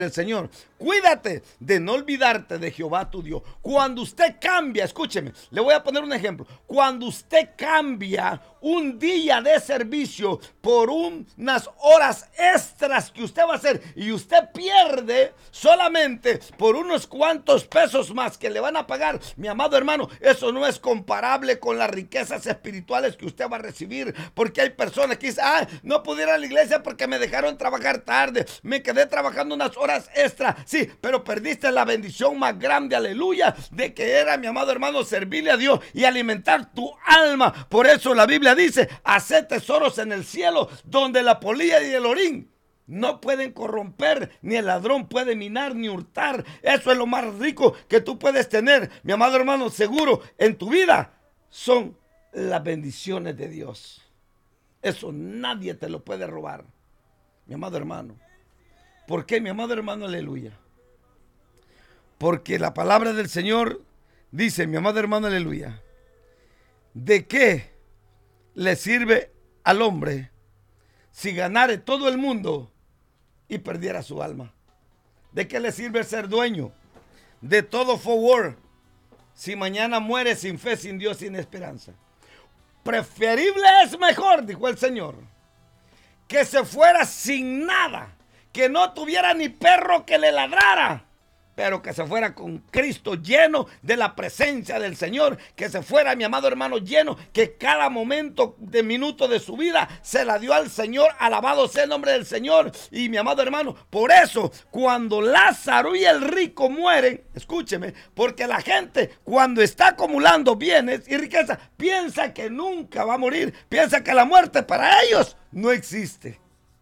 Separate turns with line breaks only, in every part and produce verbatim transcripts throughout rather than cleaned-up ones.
el Señor. Cuídate de no olvidarte de Jehová tu Dios. Cuando usted cambia, escúcheme, le voy a poner un ejemplo. Cuando usted cambia un día de servicio por unas horas extras que usted va a hacer y usted pierde solamente por unos cuantos pesos más que le van a pagar, mi amado hermano, eso no es comparable con las riquezas espirituales que usted va a recibir, porque hay personas que dicen, ah, no pude ir a la iglesia porque me dejaron trabajar tarde, me quedé trabajando unas horas extra. Sí, pero perdiste la bendición más grande, aleluya, de que era, mi amado hermano, servirle a Dios y alimentar tu alma. Por eso la Biblia dice, haced tesoros en el cielo, donde la polilla y el orín no pueden corromper, ni el ladrón puede minar ni hurtar. Eso es lo más rico que tú puedes tener, mi amado hermano, seguro en tu vida. Son las bendiciones de Dios. Eso nadie te lo puede robar, mi amado hermano. ¿Por qué, mi amado hermano? Aleluya. Porque la palabra del Señor dice, mi amado hermano, aleluya, ¿de qué le sirve al hombre si ganare todo el mundo y perdiera su alma? ¿De qué le sirve ser dueño de todo favor si mañana muere sin fe, sin Dios, sin esperanza? Preferible es mejor, dijo el Señor, que se fuera sin nada, que no tuviera ni perro que le ladrara, pero que se fuera con Cristo, lleno de la presencia del Señor, que se fuera, mi amado hermano, lleno, que cada momento de minuto de su vida se la dio al Señor. Alabado sea el nombre del Señor. Y mi amado hermano, por eso cuando Lázaro y el rico mueren, escúcheme, porque la gente cuando está acumulando bienes y riqueza piensa que nunca va a morir, piensa que la muerte para ellos no existe.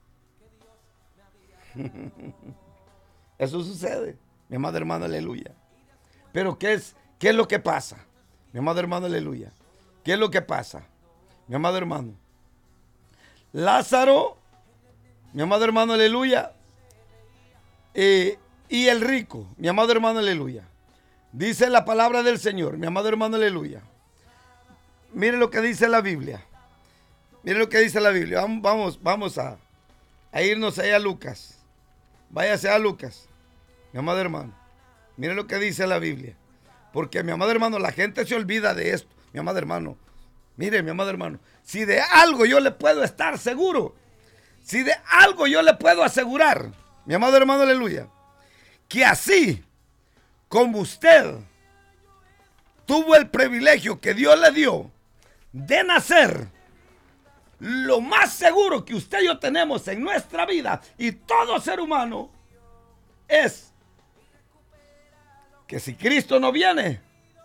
Eso sucede, mi amado hermano, aleluya. Pero ¿qué es, qué es lo que pasa? Mi amado hermano, aleluya. ¿Qué es lo que pasa? Mi amado hermano, Lázaro, mi amado hermano, aleluya, eh, y el rico, mi amado hermano, aleluya. Dice la palabra del Señor, mi amado hermano, aleluya. Mire lo que dice la Biblia. Mire lo que dice la Biblia. Vamos, vamos, vamos a, a irnos ahí a Lucas. Váyase a Lucas, mi amado hermano. Mire lo que dice la Biblia. Porque, mi amado hermano, la gente se olvida de esto. Mi amado hermano, mire, mi amado hermano, si de algo yo le puedo estar seguro, si de algo yo le puedo asegurar, mi amado hermano, aleluya, que así como usted tuvo el privilegio que Dios le dio de nacer, lo más seguro que usted y yo tenemos en nuestra vida y todo ser humano es que si Cristo no viene,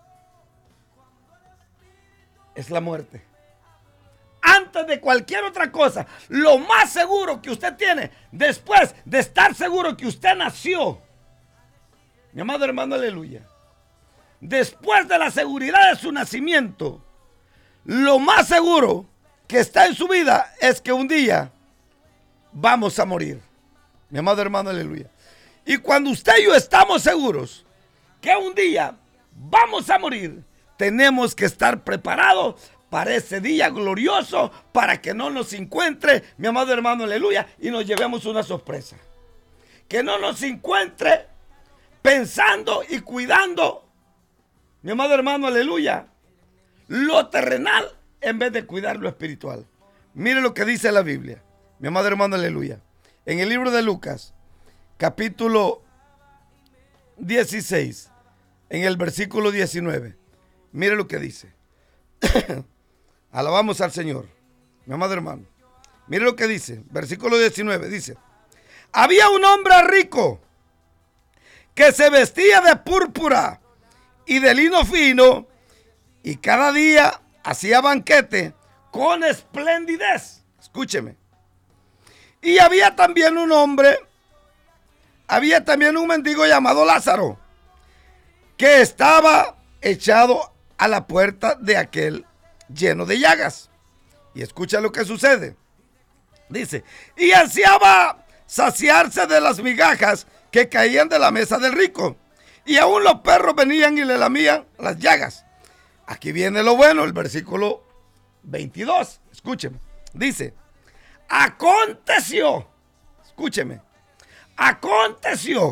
es la muerte. Antes de cualquier otra cosa, lo más seguro que usted tiene, después de estar seguro que usted nació, mi amado hermano, aleluya, después de la seguridad de su nacimiento, lo más seguro que está en su vida es que un día vamos a morir, mi amado hermano, aleluya. Y cuando usted y yo estamos seguros que un día vamos a morir, tenemos que estar preparados para ese día glorioso, para que no nos encuentre, mi amado hermano, aleluya, y nos llevemos una sorpresa. Que no nos encuentre pensando y cuidando, mi amado hermano, aleluya, lo terrenal en vez de cuidar lo espiritual. Mire lo que dice la Biblia, mi amado hermano, aleluya. En el libro de Lucas, capítulo dieciséis, en el versículo diecinueve. Mire lo que dice. Alabamos al Señor, mi amado hermano. Mire lo que dice, versículo diecinueve, dice: había un hombre rico que se vestía de púrpura y de lino fino y cada día hacía banquete con esplendidez. Escúcheme. Y había también un hombre, había también un mendigo llamado Lázaro, que estaba echado a la puerta de aquel lleno de llagas. Y escucha lo que sucede. Dice, y ansiaba saciarse de las migajas que caían de la mesa del rico. Y aún los perros venían y le lamían las llagas. Aquí viene lo bueno, el versículo veintidós. Escúcheme. Dice, aconteció, escúcheme, Aconteció